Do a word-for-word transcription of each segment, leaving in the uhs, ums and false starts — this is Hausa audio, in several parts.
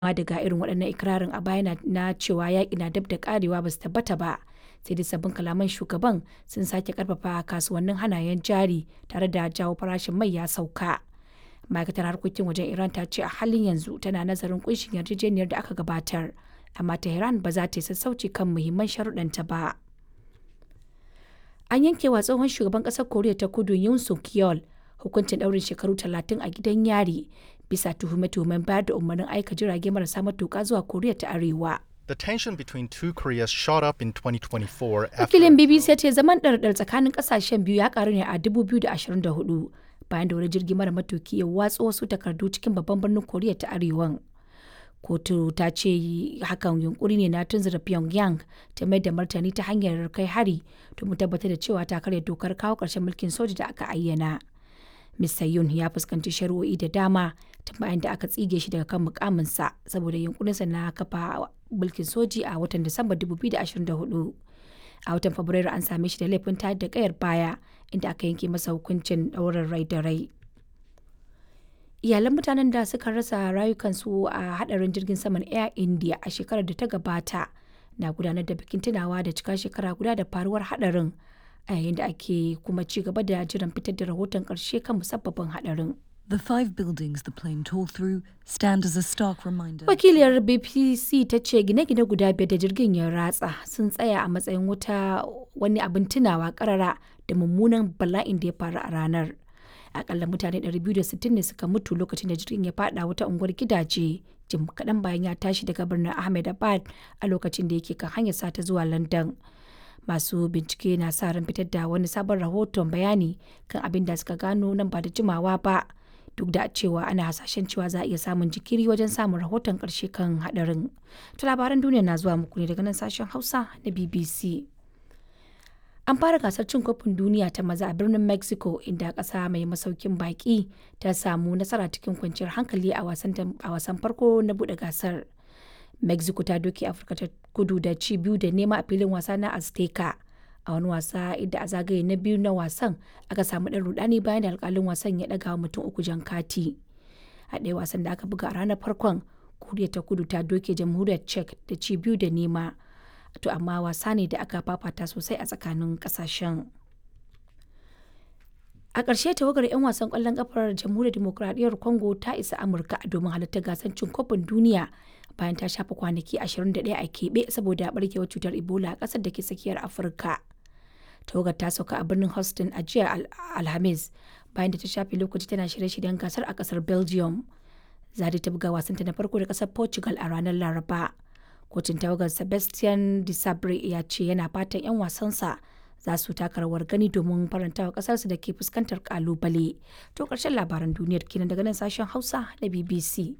daga irin waɗannan ikirarin a baya na cewa yaƙi na dab da ƙarewa ba su tabbata ba, sai dai sabbin kalaman shugaban sun sake ƙarfafa kasuwannin hannayen jari tare da jawo farashin mai ya sauka. Ma'aikatar harkokin wajen Iran ta ce a halin yanzu tana nazarin ƙunshin yarjejeniyar da aka gabatar, amma Tehran ba za ta yi sassauci kan muhimman sharuɗanta ba. An yanke wa tsohon shugaban ƙasar Koriya ta Kudu Yoon Suk Yeol hukuncin ɗaurin shekaru talatin a gidan yari bisa tuhume-tuhumen bayar da umarnin aika jirage marasa matuƙa zuwa Koriya ta Arewa. The tension between two Koreas shot up in twenty twenty-four after... Wakilin B B C ya ce zaman ɗarɗar tsakanin ƙasashen biyu ya ƙaru ne a dubu biyu da ashirin da hudu bayan da wani jirgi mara matuƙi ya watso wasu takardu cikin babban birnin Koriya ta Arewan. Kotu ta ce hakan yunkuri ne na tunzura Pyongyang ta mai da martani ta hanyar kai hari domin tabbatar da cewa ta karya dokar kawo ƙarshen mulkin soja da aka ayyana. Mister Yoon ya fuskanci shari'o'i da dama tun bayan da aka tsige shi daga kan mukaminsa saboda yunkurinsa na kafa mulkin soji a watan Disamba dubu biyu da ashirin da hudu. A watan Fabrairu an same shi da laifin tayar da kayar baya inda aka yanke masa hukuncin ɗaurin rai da rai. Iyalan mutanen da suka rasa rayukansu a hadarin jirgin saman Air India a shekarar da ta gabata na gudanar da bikin tunawa da cika shekara guda da faruwar hadarin, a yayin da ake kuma ci gaba da jiran fitar da rahoton ƙarshe kan musabbabin hadarin. The five buildings the plane tore through stand as a stark reminder. Wakiliyar B B C ta ce gine-gine guda biyar da jirgin ya ratsa sun tsaya a matsayin wuta wani abin tunawa karara da mummunan bala'in da ya faru a ranar. Akalla mutane ɗari biyu da sittin ne suka mutu lokacin da jirgin ya fada wata unguwar gidaje jim kaɗan bayan ya tashi daga birnin Ahmedabad a lokacin da yake kan hanyar sata zuwa London. Masu bincike na sa ran fitar da wani sabon rahoton bayani kan abin da suka gano nan ba da jimawa ba, duk da cewa ana hasashen cewa za a iya samun jikiri wajen samun rahoton ƙarshe kan haɗarin. To labaran duniya na zuwa muku ne daga nan sashen Hausa na B B C. An fara gasar cin kofin duniya ta maza a birnin Mexico inda ƙasa mai masaukin baƙi ta samu nasara cikin kwanciyar hankali a wasan farko na buɗe gasar. Mexico ta doke Afirka ta Kudu da ci biyu da nema a filin wasa na Azteca a wani wasa inda a zagaye na biyu na wasan aka samu ɗan rudani bayan da alƙalin wasan ya ɗaga mutum uku jan kati. A ɗaya wasan da aka buga a ranar farkon, Koriya ta Kudu ta doke Jamhuriyar Czech da ci biyu da nema. To amma wasa ne da aka fafata sosai a tsakanin ƙasashen. A ƙarshe tawagar 'yan wasan ƙwallon ƙafar Jamhuriyar Dimokuraɗiyyar Congo ta isa Amurka domin halartar gasar cin kofin duniya bayan ta shafa kwanaki ashirin da ɗaya a keɓe saboda ɓarkewar cutar Ebola a ƙasar da ke tsakiyar Afirka. Tawagar ta sauka a birnin Houston a jiya Alhamis bayan da ta shafe lokaci tana shirye-shiryen gasar a ƙasar Belgium. Zadi ta buga wasanta na farko da ƙasar Portugal a ranar Laraba. Kocin tawagar Sebastian Desabre ya ce yana fatan 'yan wasansa za su taka rawar gani domin faranta wa kasarsu da ke fuskantar kalubale. To ƙarshen labaran duniyar kenan daga nan sashen Hausa na B B C.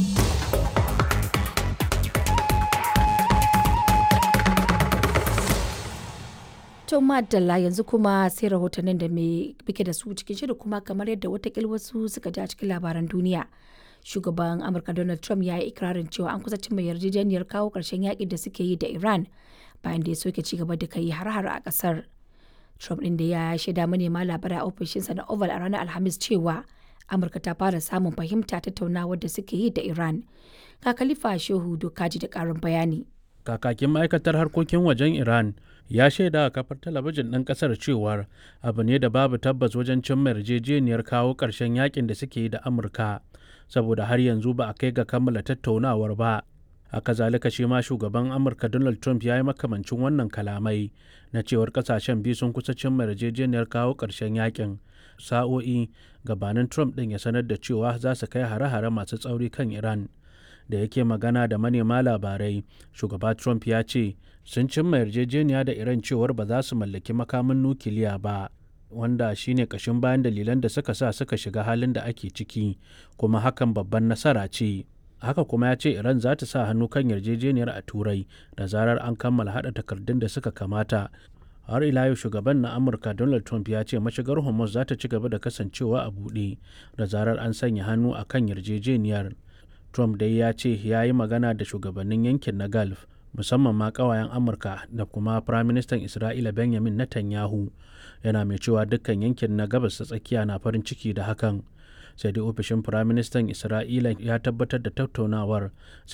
To madalla yanzu kuma sai rahotannin da mai bike da su cikin shirin kuma kamar yadda watakil wasu suka ji a cikin labaran duniya. Shugaban Amurka Donald Trump ya yi ikirarin cewa an kusa cimma yarjejeniyar kawo ƙarshen yaƙin da suke yi da Iran bayan da ya soke ci gaba da kai har-har a ƙasar. Trump ɗin da ya shaida manema labarai a ofishinsa na Oval a ranar Alhamis cewa Amurka ta fara samun fahimta tattaunawar da suke yi da Iran. Ga Khalifa Shehu Dokaji da ƙarin bayani. Kakakin ma'aikatar harkokin wajen Iran ya shaida a kafar talabijin ɗin ƙasar cewar abu ne da babu tabbas wajen cimma yarjejeniyar kawo ƙarshen yakin da suke yi da Amurka. Saboda har yanzu ba a kai ga kammala tattaunawar ba. A kazalika shi ma shugaban Amurka Donald Trump ya yi makamancin wannan kalamai na cewar kasashen biyu sun kusa cimma yarjejeniyar kawo ƙarshen yakin sa'o'i gabanin Trump ɗin ya sanar da cewa za su kai hare-hare masu tsauri kan Iran. Da yake magana da manema labarai, shugaba Trump ya ce sun cimma yarjejeniya da Iran cewar ba za su mallaki makamin nukiliya ba. Wanda shine kashin bayan dalilan da suka sa suka shiga halin da ake ciki, kuma hakan babban nasara ce. Haka kuma ya ce Iran za ta sa hannu kan yarjejeniyar a Turai da zarar an kammala haɗa takardun da suka kamata. Har ila yau shugaban na Amurka Donald Trump ya ce mashigar Hormuz za ta ci gaba da kasancewa a buɗe da zarar an sanya hannu a kan yarjejeniyar. Trump dai ya ce ya yi magana da shugabannin yankin na Gulf, musamman ma ƙawayen Amurka da kuma Firaministan Isra'ila Benjamin Netanyahu. Yana mai cewa dukkan yankin na gabas ta tsakiya na farin ciki da hakan. Sai dai ofishin Firaministan Isra'ila ya tabbatar da tattaunawar